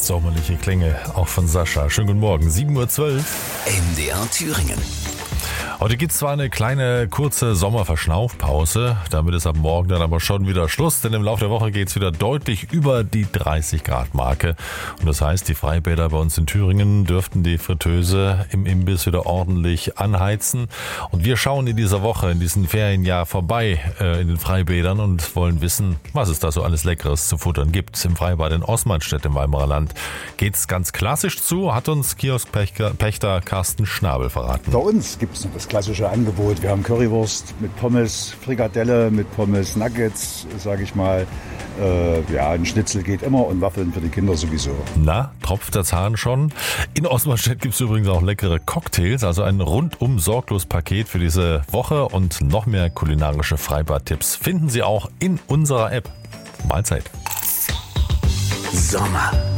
sommerliche Klänge, auch von Sascha. Schönen guten Morgen, 7:12 Uhr. MDR Thüringen. Heute gibt es zwar eine kleine, kurze Sommerverschnaufpause, damit ist ab morgen dann aber schon wieder Schluss, denn im Laufe der Woche geht es wieder deutlich über die 30-Grad-Marke. Und das heißt, die Freibäder bei uns in Thüringen dürften die Fritteuse im Imbiss wieder ordentlich anheizen. Und wir schauen in dieser Woche, in diesem Ferienjahr vorbei in den Freibädern und wollen wissen, was es da so alles Leckeres zu futtern gibt. Im Freibad in Osmanstedt im Weimarer Land geht's ganz klassisch zu, hat uns Kioskpächter Carsten Schnabel verraten. Bei uns gibt es noch das klassische Angebot. Wir haben Currywurst mit Pommes, Frikadelle mit Pommes, Nuggets, sage ich mal. Ein Schnitzel geht immer und Waffeln für die Kinder sowieso. Na, tropft der Zahn schon? In Osmanstedt gibt es übrigens auch leckere Cocktails, also ein rundum sorglos Paket für diese Woche und noch mehr kulinarische Freibad-Tipps finden Sie auch in unserer App. Mahlzeit. Sommer.